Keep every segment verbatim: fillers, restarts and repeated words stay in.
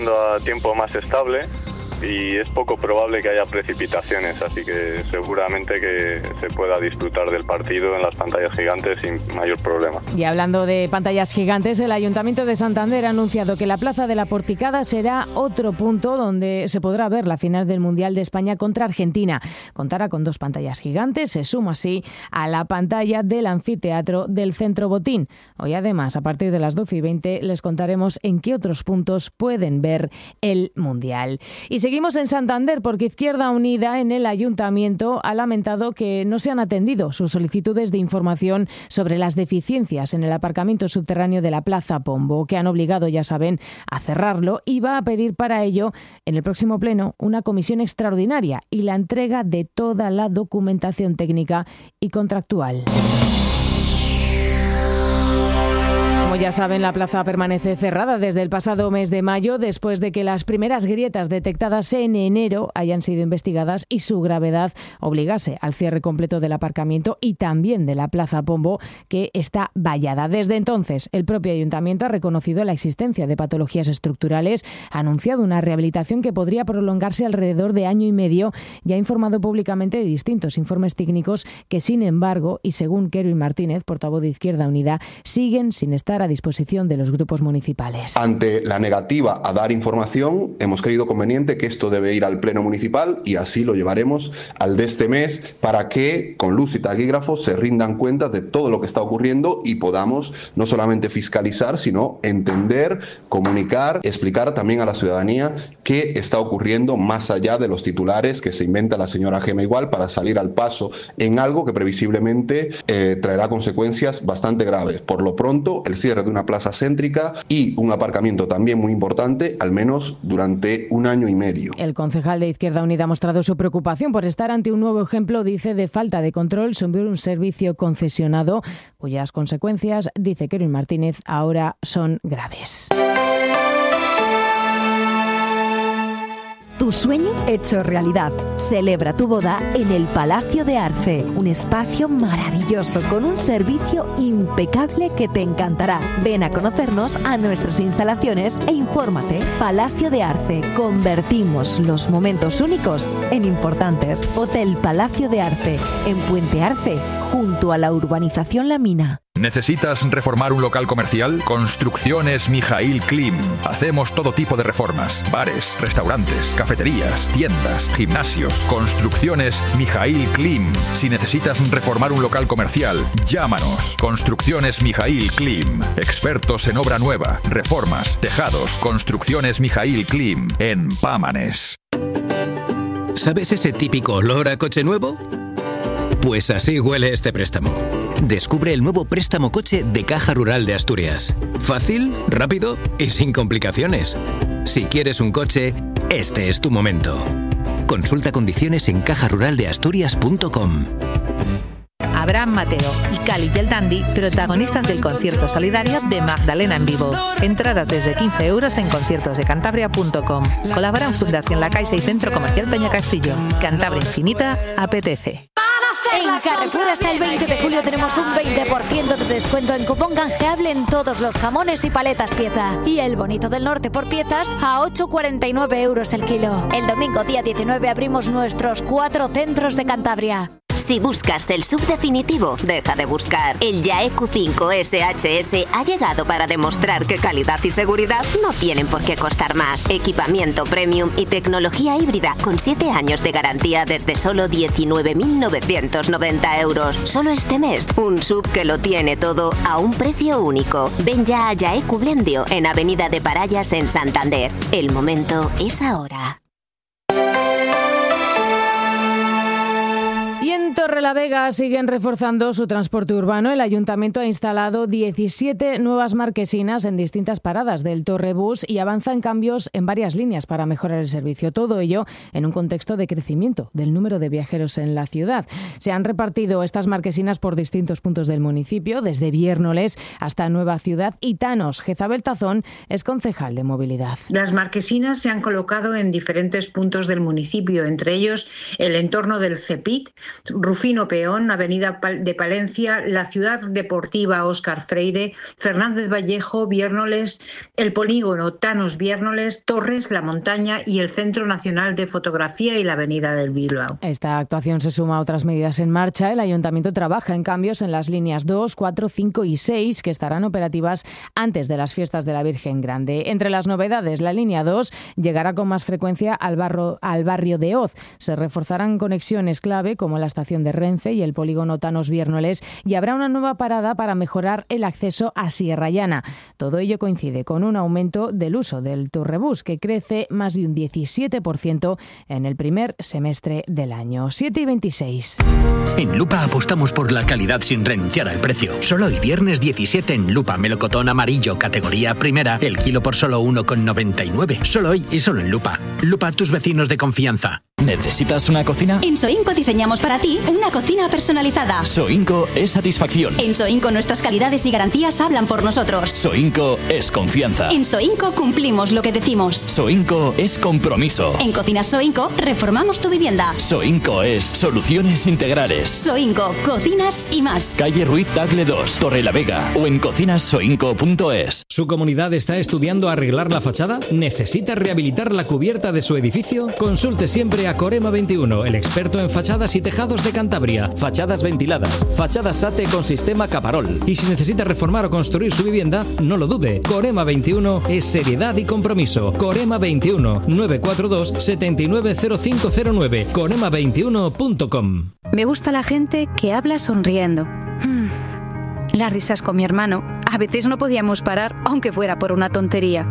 a tiempo más estable y es poco probable que haya precipitaciones, así que seguramente que se pueda disfrutar del partido en las pantallas gigantes sin mayor problema. Y hablando de pantallas gigantes, el Ayuntamiento de Santander ha anunciado que la Plaza de la Porticada será otro punto donde se podrá ver la final del Mundial de España contra Argentina. Contará con dos pantallas gigantes, se suma así a la pantalla del anfiteatro del Centro Botín. Hoy además, a partir de las doce y veinte, les contaremos en qué otros puntos pueden ver el Mundial. Y seguimos en Santander porque Izquierda Unida en el Ayuntamiento ha lamentado que no se han atendido sus solicitudes de información sobre las deficiencias en el aparcamiento subterráneo de la Plaza Pombo, que han obligado, ya saben, a cerrarlo, y va a pedir para ello en el próximo pleno una comisión extraordinaria y la entrega de toda la documentación técnica y contractual. Como ya saben, la plaza permanece cerrada desde el pasado mes de mayo después de que las primeras grietas detectadas en enero hayan sido investigadas y su gravedad obligase al cierre completo del aparcamiento y también de la Plaza Pombo, que está vallada. Desde entonces, el propio ayuntamiento ha reconocido la existencia de patologías estructurales, ha anunciado una rehabilitación que podría prolongarse alrededor de año y medio y ha informado públicamente de distintos informes técnicos que, sin embargo, y según Kerwin Martínez, portavoz de Izquierda Unida, siguen sin estar a disposición de los grupos municipales. Ante la negativa a dar información, hemos creído conveniente que esto debe ir al Pleno Municipal y así lo llevaremos al de este mes para que, con luz y taquígrafos, se rindan cuentas de todo lo que está ocurriendo y podamos no solamente fiscalizar, sino entender, comunicar, explicar también a la ciudadanía qué está ocurriendo más allá de los titulares que se inventa la señora Gema Igual para salir al paso en algo que previsiblemente eh, traerá consecuencias bastante graves. Por lo pronto, el cierre de una plaza céntrica y un aparcamiento también muy importante, al menos durante un año y medio. El concejal de Izquierda Unida ha mostrado su preocupación por estar ante un nuevo ejemplo, dice, de falta de control sobre un servicio concesionado, cuyas consecuencias, dice Kerwin Martínez, ahora son graves. Tu sueño hecho realidad. Celebra tu boda en el Palacio de Arce, un espacio maravilloso con un servicio impecable que te encantará. Ven a conocernos a nuestras instalaciones e infórmate. Palacio de Arce, convertimos los momentos únicos en importantes. Hotel Palacio de Arce, en Puente Arce, junto a la urbanización La Mina. ¿Necesitas reformar un local comercial? Construcciones Mijaíl Klim. Hacemos todo tipo de reformas. Bares, restaurantes, cafeterías, tiendas, gimnasios. Construcciones Mijaíl Klim. Si necesitas reformar un local comercial, llámanos. Construcciones Mijaíl Klim. Expertos en obra nueva, reformas, tejados. Construcciones Mijaíl Klim. En Pámanes. ¿Sabes ese típico olor a coche nuevo? Pues así huele este préstamo. Descubre el nuevo préstamo coche de Caja Rural de Asturias. Fácil, rápido y sin complicaciones. Si quieres un coche, este es tu momento. Consulta condiciones en caja rural de asturias punto com. Abraham Mateo y Cali y el Dandy, protagonistas del concierto solidario de Magdalena en vivo. Entradas desde quince euros en conciertos de cantabria punto com. Colaboran Fundación La Caixa y Centro Comercial Peña Castillo. Cantabria Infinita apetece. En Carrefour hasta el veinte de julio tenemos un veinte por ciento de descuento en cupón canjeable en todos los jamones y paletas pieza. Y el bonito del norte por piezas a ocho con cuarenta y nueve euros el kilo. El domingo día diecinueve abrimos nuestros cuatro centros de Cantabria. Si buscas el sub definitivo, deja de buscar. El Yae Q cinco S H S ha llegado para demostrar que calidad y seguridad no tienen por qué costar más. Equipamiento premium y tecnología híbrida con siete años de garantía desde solo diecinueve mil novecientos noventa euros. Solo este mes, un sub que lo tiene todo a un precio único. Ven ya a Yae Q Blendio en Avenida de Parallas en Santander. El momento es ahora. Y en Torrelavega siguen reforzando su transporte urbano. El ayuntamiento ha instalado diecisiete nuevas marquesinas en distintas paradas del Torrebús y avanza en cambios en varias líneas para mejorar el servicio. Todo ello en un contexto de crecimiento del número de viajeros en la ciudad. Se han repartido estas marquesinas por distintos puntos del municipio, desde Viérnoles hasta Nueva Ciudad y Tanos. Jezabel Tazón es concejal de movilidad. Las marquesinas se han colocado en diferentes puntos del municipio, entre ellos el entorno del Cepit, Rufino Peón, Avenida de Palencia, la Ciudad Deportiva Óscar Freire, Fernández Vallejo, Viérnoles, el Polígono Thanos Viérnoles, Torres, La Montaña y el Centro Nacional de Fotografía y la Avenida del Bilbao. Esta actuación se suma a otras medidas en marcha. El Ayuntamiento trabaja en cambios en las líneas dos, cuatro, cinco y seis que estarán operativas antes de las fiestas de la Virgen Grande. Entre las novedades, la línea dos llegará con más frecuencia al, barro, al barrio de Oz. Se reforzarán conexiones clave como la estación de Renfe y el polígono Thanos Viérnoles y habrá una nueva parada para mejorar el acceso a Sierra Llana. Todo ello coincide con un aumento del uso del Turrebús que crece más de un diecisiete por ciento en el primer semestre del año. siete y veintiséis. En Lupa apostamos por la calidad sin renunciar al precio. Solo hoy viernes diecisiete en Lupa melocotón amarillo categoría primera, el kilo por solo uno con noventa y nueve. Solo hoy y solo en Lupa. Lupa, tus vecinos de confianza. ¿Necesitas una cocina? En Soinco diseñamos para ti una cocina personalizada. Soinco es satisfacción. En Soinco nuestras calidades y garantías hablan por nosotros. Soinco es confianza. En Soinco cumplimos lo que decimos. Soinco es compromiso. En Cocinas Soinco reformamos tu vivienda. Soinco es soluciones integrales. Soinco, cocinas y más. Calle Ruiz Tagle dos, Torre la Vega o en cocinas soinco punto es. ¿Su comunidad está estudiando arreglar la fachada? ¿Necesita rehabilitar la cubierta de su edificio? Consulte siempre a Corema veintiuno, el experto en fachadas y tejados de Cantabria. Fachadas ventiladas, fachadas SATE con sistema Caparol. Y si necesita reformar o construir su vivienda, no lo dude. Corema veintiuno es seriedad y compromiso. Corema veintiuno, nueve cuatro dos, siete nueve cero cinco cero nueve. corema veintiuno punto com. Me gusta la gente que habla sonriendo. Hmm. Las risas con mi hermano. A veces no podíamos parar, aunque fuera por una tontería.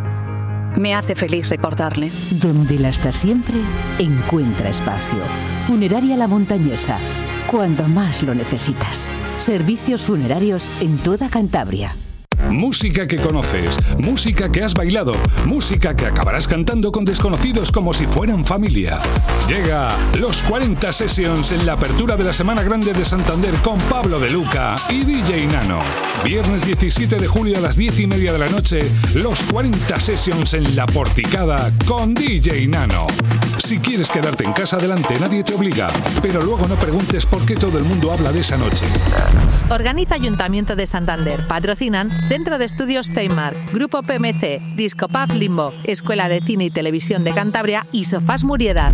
Me hace feliz recordarle. Donde la está siempre, encuentra espacio. Funeraria La Montañesa. Cuando más lo necesitas. Servicios funerarios en toda Cantabria. Música que conoces, música que has bailado, música que acabarás cantando con desconocidos como si fueran familia. Llega Los cuarenta Sessions en la apertura de la Semana Grande de Santander con Pablo de Luca y D J Nano. Viernes diecisiete de julio a las diez y media de la noche, Los cuarenta Sessions en La Porticada con D J Nano. Si quieres quedarte en casa, adelante, nadie te obliga, pero luego no preguntes por qué todo el mundo habla de esa noche. Organiza Ayuntamiento de Santander. Patrocinan Centro de Estudios Steinmark, Grupo P M C, Discopaz Limbo, Escuela de Cine y Televisión de Cantabria y Sofás Muriedas.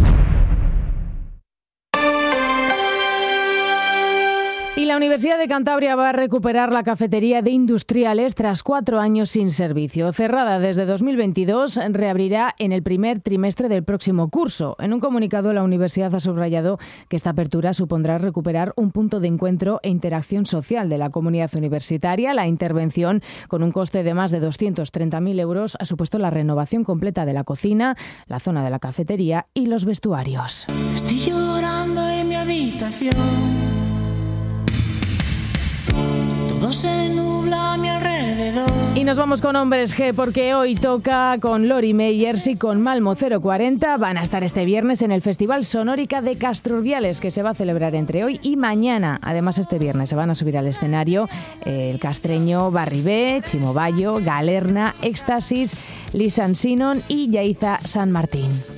Y la Universidad de Cantabria va a recuperar la cafetería de industriales tras cuatro años sin servicio. Cerrada desde dos mil veintidós, reabrirá en el primer trimestre del próximo curso. En un comunicado, la universidad ha subrayado que esta apertura supondrá recuperar un punto de encuentro e interacción social de la comunidad universitaria. La intervención, con un coste de más de doscientos treinta mil euros, ha supuesto la renovación completa de la cocina, la zona de la cafetería y los vestuarios. Estoy llorando en mi habitación. Todo se nubla a mi alrededor. Y nos vamos con Hombres G, porque hoy toca con Lori Meyers y con Malmo cero cuarenta. Van a estar este viernes en el Festival Sonórica de Castrurbiales, que se va a celebrar entre hoy y mañana. Además, este viernes se van a subir al escenario el castreño Barribé, Chimo Bayo, Galerna, Éxtasis, Lisan Sinon y Yaiza San Martín.